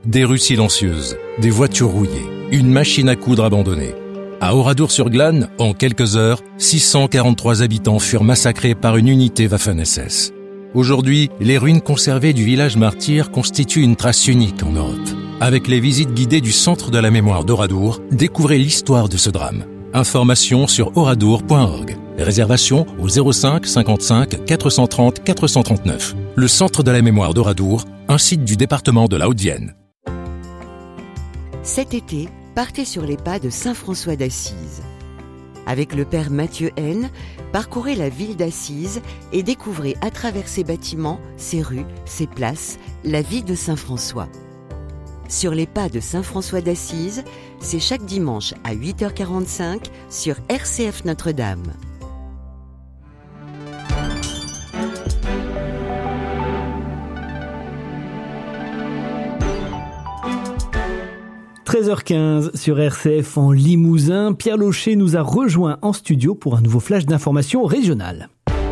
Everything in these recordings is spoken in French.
des rues silencieuses, des voitures rouillées, une machine à coudre abandonnée. À Oradour-sur-Glane, en quelques heures, 643 habitants furent massacrés par une unité Waffen-SS. Aujourd'hui, les ruines conservées du village martyr constituent une trace unique en Europe. Avec les visites guidées du Centre de la mémoire d'Oradour, découvrez l'histoire de ce drame. Informations sur oradour.org. Réservation au 05 55 430 439. Le Centre de la mémoire d'Oradour, un site du département de la Haute-Vienne. Cet été, partez sur les pas de Saint-François d'Assise. Avec le père Mathieu Haine, parcourez la ville d'Assise et découvrez à travers ses bâtiments, ses rues, ses places, la vie de Saint-François. Sur les pas de Saint-François d'Assise, c'est chaque dimanche à 8h45 sur RCF Notre-Dame. – 13h15 sur RCF en Limousin. Pierre Locher nous a rejoint en studio pour un nouveau flash d'information régionale.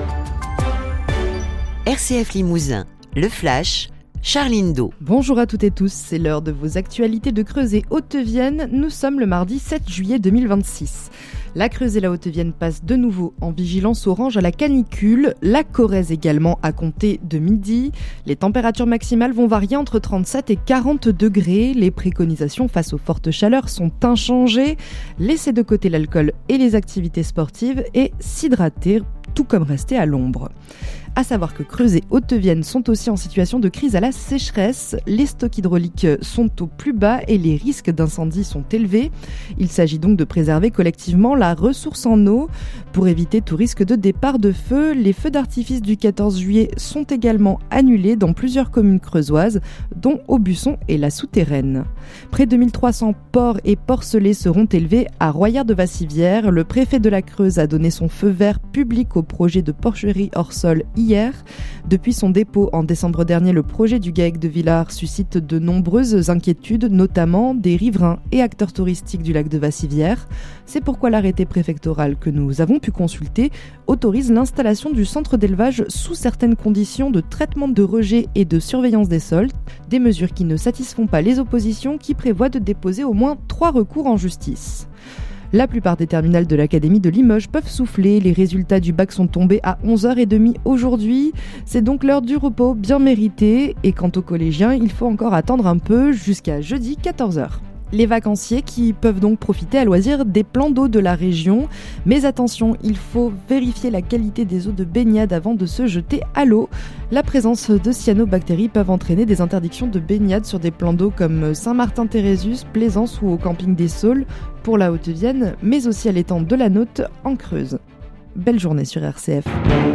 RCF Limousin, le flash, Charline Do. Bonjour à toutes et tous, c'est l'heure de vos actualités de Creuse et Haute-Vienne. Nous sommes le mardi 7 juillet 2026. La Creuse et la Haute-Vienne passent de nouveau en vigilance orange à la canicule. La Corrèze également à compter de midi. Les températures maximales vont varier entre 37 et 40 degrés. Les préconisations face aux fortes chaleurs sont inchangées. Laissez de côté l'alcool et les activités sportives et s'hydrater, tout comme rester à l'ombre. À savoir que Creuse et Haute-Vienne sont aussi en situation de crise à la sécheresse. Les stocks hydrauliques sont au plus bas et les risques d'incendie sont élevés. Il s'agit donc de préserver collectivement la ressource en eau. Pour éviter tout risque de départ de feu, les feux d'artifice du 14 juillet sont également annulés dans plusieurs communes creusoises, dont Aubusson et la Souterraine. Près de 1300 porcs et porcelets seront élevés à Royère-de-Vassivière. Le préfet de la Creuse a donné son feu vert public au projet de porcherie hors sol hier. Depuis son dépôt en décembre dernier, le projet du GAEC de Villars suscite de nombreuses inquiétudes, notamment des riverains et acteurs touristiques du lac de Vassivière. C'est pourquoi l'arrêté préfectoral que nous avons pu consulter autorise l'installation du centre d'élevage sous certaines conditions de traitement de rejet et de surveillance des sols, des mesures qui ne satisfont pas les oppositions qui prévoient de déposer au moins 3 recours en justice. La plupart des terminales de l'Académie de Limoges peuvent souffler. Les résultats du bac sont tombés à 11h30 aujourd'hui. C'est donc l'heure du repos bien mérité. Et quant aux collégiens, il faut encore attendre un peu jusqu'à jeudi 14h. Les vacanciers qui peuvent donc profiter à loisir des plans d'eau de la région. Mais attention, il faut vérifier la qualité des eaux de baignade avant de se jeter à l'eau. La présence de cyanobactéries peuvent entraîner des interdictions de baignade sur des plans d'eau comme Saint-Martin-Thérésus, Plaisance ou au camping des Saules pour la Haute-Vienne, mais aussi à l'étang de la Naute en Creuse. Belle journée sur RCF.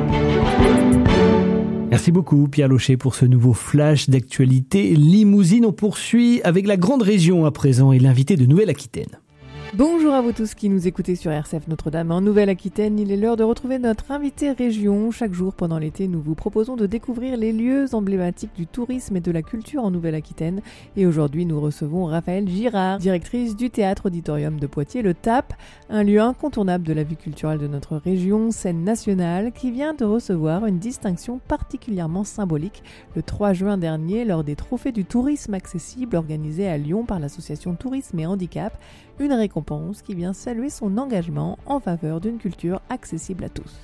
Merci beaucoup Pierre Locher pour ce nouveau flash d'actualité limousine. On poursuit avec la grande région à présent et l'invité de Nouvelle-Aquitaine. Bonjour à vous tous qui nous écoutez sur RCF Notre-Dame en Nouvelle-Aquitaine. Il est l'heure de retrouver notre invité région. Chaque jour pendant l'été, nous vous proposons de découvrir les lieux emblématiques du tourisme et de la culture en Nouvelle-Aquitaine. Et aujourd'hui, nous recevons Raphaëlle Girard, directrice du Théâtre Auditorium de Poitiers, le TAP, un lieu incontournable de la vie culturelle de notre région, scène nationale, qui vient de recevoir une distinction particulièrement symbolique le 3 juin dernier lors des Trophées du tourisme accessible organisés à Lyon par l'association Tourisme et Handicap. Une récompense qui vient saluer son engagement en faveur d'une culture accessible à tous.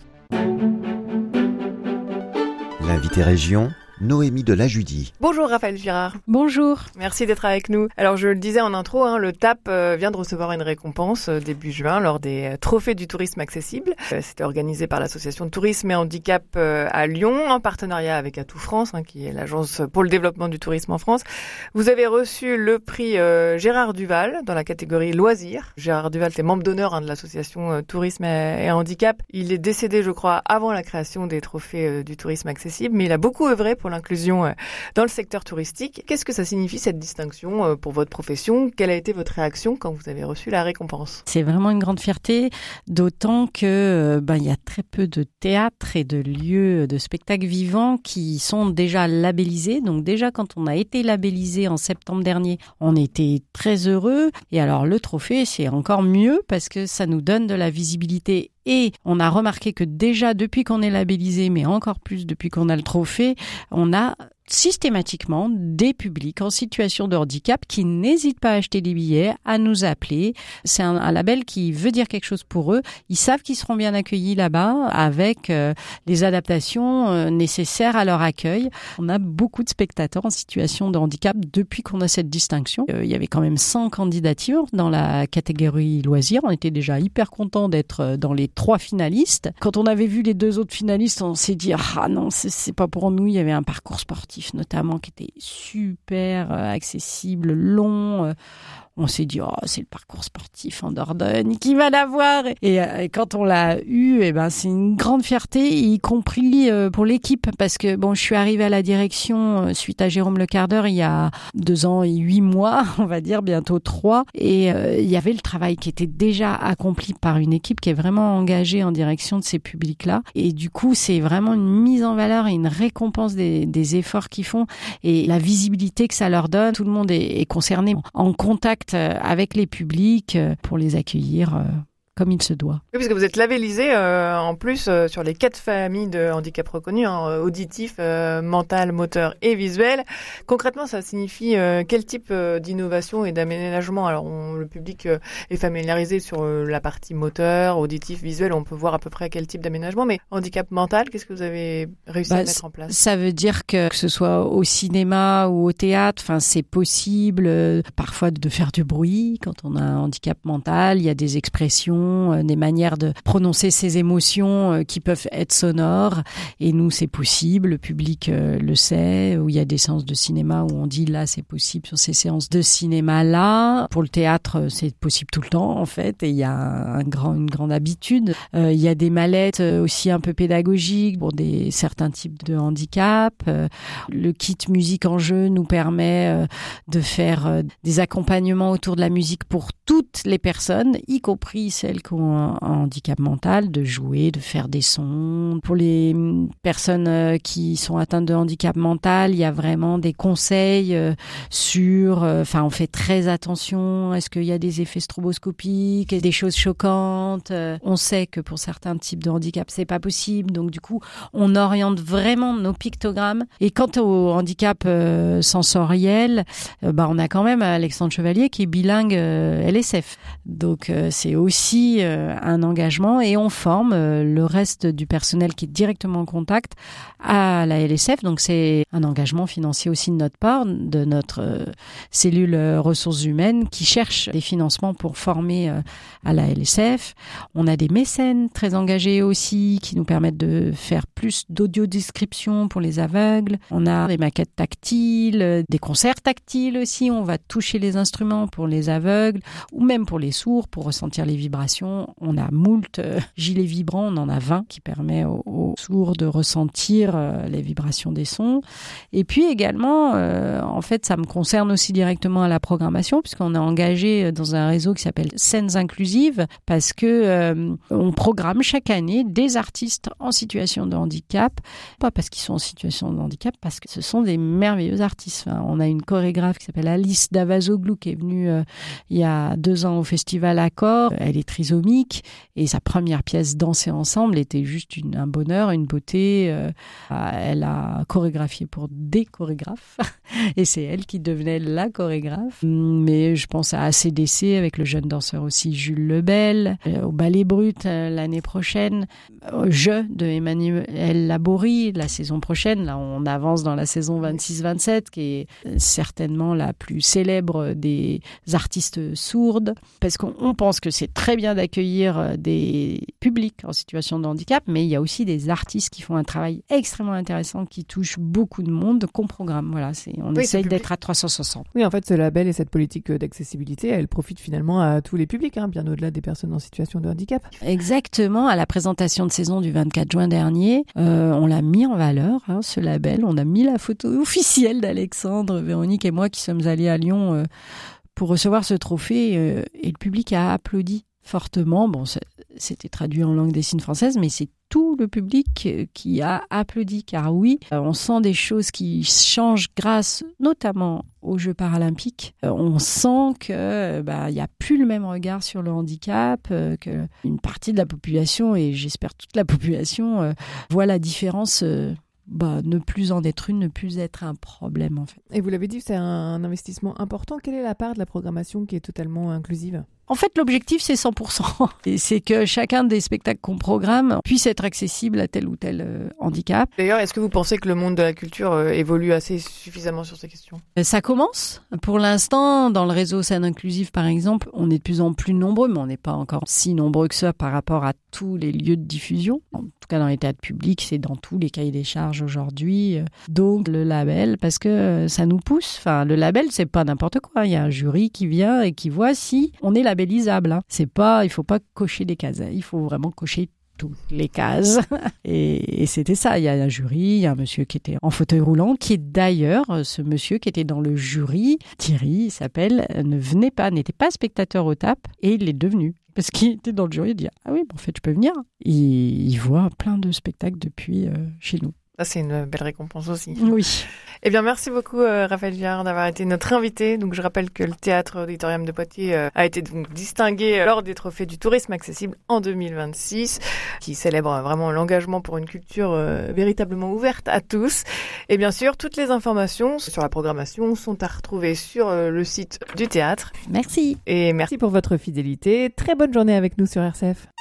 L'invité région, Noémie de la Judie. Bonjour Raphaëlle Girard. Bonjour. Merci d'être avec nous. Alors je le disais en intro, le TAP vient de recevoir une récompense début juin lors des Trophées du tourisme accessible. C'était organisé par l'association Tourisme et Handicap à Lyon, en partenariat avec Atout France, qui est l'agence pour le développement du tourisme en France. Vous avez reçu le prix Gérard Duval dans la catégorie loisirs. Gérard Duval était membre d'honneur de l'association Tourisme et Handicap. Il est décédé, je crois, avant la création des Trophées du tourisme accessible, mais il a beaucoup œuvré pour l'inclusion dans le secteur touristique. Qu'est-ce que ça signifie cette distinction pour votre profession ? Quelle a été votre réaction quand vous avez reçu la récompense ? C'est vraiment une grande fierté, d'autant que il y a très peu de théâtres et de lieux de spectacles vivants qui sont déjà labellisés. Donc déjà quand on a été labellisé en septembre dernier, on était très heureux. Et alors le trophée, c'est encore mieux parce que ça nous donne de la visibilité. Et on a remarqué que déjà depuis qu'on est labellisé, mais encore plus depuis qu'on a le trophée, on a systématiquement des publics en situation de handicap qui n'hésitent pas à acheter des billets, à nous appeler. C'est un label qui veut dire quelque chose pour eux. Ils savent qu'ils seront bien accueillis là-bas avec les adaptations nécessaires à leur accueil. On a beaucoup de spectateurs en situation de handicap depuis qu'on a cette distinction. Il y avait quand même 100 candidatures dans la catégorie loisirs. On était déjà hyper contents d'être dans les 3 finalistes. Quand on avait vu les 2 autres finalistes, on s'est dit « Ah non, c'est pas pour nous ». Il y avait un parcours sportif notamment qui était super accessible, long. On s'est dit, c'est le parcours sportif en Dordogne qui va l'avoir. Et quand on l'a eu, c'est une grande fierté, y compris pour l'équipe, parce que je suis arrivée à la direction suite à Jérôme Le Quardeur il y a 2 ans et 8 mois, on va dire, bientôt 3. Et il y avait le travail qui était déjà accompli par une équipe qui est vraiment engagée en direction de ces publics-là. Et du coup, c'est vraiment une mise en valeur et une récompense des efforts qu'ils font et la visibilité que ça leur donne. Tout le monde est concerné, en contact avec les publics pour les accueillir comme il se doit. Oui, parce que vous êtes labellisé en plus sur les 4 familles de handicap reconnus, auditif, mental, moteur et visuel. Concrètement, ça signifie quel type d'innovation et d'aménagement? Alors, le public est familiarisé sur la partie moteur, auditif, visuel. On peut voir à peu près quel type d'aménagement. Mais handicap mental, qu'est-ce que vous avez réussi à mettre en place? Ça veut dire que ce soit au cinéma ou au théâtre, c'est possible parfois de faire du bruit quand on a un handicap mental. Il y a des expressions, des manières de prononcer ses émotions qui peuvent être sonores. Et nous, c'est possible. Le public le sait. Où il y a des séances de cinéma où on dit là, c'est possible sur ces séances de cinéma-là. Pour le théâtre, c'est possible tout le temps, en fait. Et il y a une grande habitude. Il y a des mallettes aussi un peu pédagogiques pour certains types de handicap. Le kit musique en jeu nous permet de faire des accompagnements autour de la musique pour toutes les personnes, y compris celles qui ont un handicap mental, de jouer, de faire des sons. Pour les personnes qui sont atteintes de handicap mental, il y a vraiment des conseils sur... on fait très attention. Est-ce qu'il y a des effets stroboscopiques, des choses choquantes? On sait que pour certains types de handicap, c'est pas possible. Donc, du coup, on oriente vraiment nos pictogrammes. Et quant au handicap sensoriel, on a quand même Alexandre Chevalier qui est bilingue LSF. Donc, c'est aussi un engagement et on forme le reste du personnel qui est directement en contact à la LSF. Donc, c'est un engagement financier aussi de notre part, de notre cellule ressources humaines qui cherche des financements pour former à la LSF. On a des mécènes très engagés aussi qui nous permettent de faire plus d'audiodescription pour les aveugles. On a des maquettes tactiles, des concerts tactiles aussi. On va toucher les instruments pour les aveugles ou même pour les sourds pour ressentir les vibrations. On a moult gilets vibrants, on en a 20 qui permet aux sourds de ressentir les vibrations des sons. Et puis également, en fait, ça me concerne aussi directement à la programmation puisqu'on est engagé dans un réseau qui s'appelle Scènes Inclusives parce que on programme chaque année des artistes en situation de handicap, pas parce qu'ils sont en situation de handicap, parce que ce sont des merveilleux artistes. On a une chorégraphe qui s'appelle Alice Davazoglou qui est venue il y a 2 ans au festival Accord. Elle est trisomique et sa première pièce Danser ensemble était juste un bonheur, une beauté. Elle a chorégraphié pour des chorégraphes et c'est elle qui devenait la chorégraphe. Mais je pense à ACDC avec le jeune danseur aussi Jules Lebel, au Ballet Brut l'année prochaine, Je de Emmanuel Laborie la saison prochaine. Là, on avance dans la saison 26-27 qui est certainement la plus célèbre des artistes sourdes parce qu'on pense que c'est très bien d'accueillir des publics en situation de handicap, mais il y a aussi des artistes qui font un travail extrêmement intéressant qui touche beaucoup de monde qu'on programme. Voilà, on essaye d'être à 360. Oui, en fait, ce label et cette politique d'accessibilité, elle profite finalement à tous les publics, bien au-delà des personnes en situation de handicap. Exactement. À la présentation de saison du 24 juin dernier, on l'a mis en valeur, ce label. On a mis la photo officielle d'Alexandre, Véronique et moi qui sommes allés à Lyon pour recevoir ce trophée et le public a applaudi fortement. Bon, c'était traduit en langue des signes française, mais c'est tout le public qui a applaudi, car oui, on sent des choses qui changent grâce notamment aux Jeux paralympiques. On sent que y a plus le même regard sur le handicap, qu'une partie de la population, et j'espère toute la population, voit la différence ne plus en être une, ne plus être un problème en fait. Et vous l'avez dit, c'est un investissement important. Quelle est la part de la programmation qui est totalement inclusive ? En fait, l'objectif, c'est 100%. Et c'est que chacun des spectacles qu'on programme puisse être accessible à tel ou tel handicap. D'ailleurs, est-ce que vous pensez que le monde de la culture évolue assez suffisamment sur ces questions ? Ça commence. Pour l'instant, dans le réseau Scène Inclusive, par exemple, on est de plus en plus nombreux, mais on n'est pas encore si nombreux que ça par rapport à tous les lieux de diffusion. En tout cas, dans les théâtres publics, c'est dans tous les cahiers des charges aujourd'hui. Donc, le label, parce que ça nous pousse. Enfin, le label, c'est pas n'importe quoi. Il y a un jury qui vient et qui voit si on est labellisable. Hein. Il faut pas cocher des cases. Il faut vraiment cocher toutes les cases. Et c'était ça. Il y a un jury, il y a un monsieur qui était en fauteuil roulant, qui est d'ailleurs, ce monsieur qui était dans le jury, Thierry, il s'appelle, n'était pas spectateur au TAP, et il l'est devenu. Parce qu'il était dans le jury, il dit « Ah oui, en fait, je peux venir ». Il voit plein de spectacles depuis chez nous. Ça, c'est une belle récompense aussi. Oui. Eh bien, merci beaucoup, Raphaël Girard, d'avoir été notre invité. Donc, je rappelle que le Théâtre Auditorium de Poitiers a été donc distingué lors des Trophées du tourisme accessible en 2026, qui célèbre vraiment l'engagement pour une culture véritablement ouverte à tous. Et bien sûr, toutes les informations sur la programmation sont à retrouver sur le site du théâtre. Merci. Et merci pour votre fidélité. Très bonne journée avec nous sur RCF.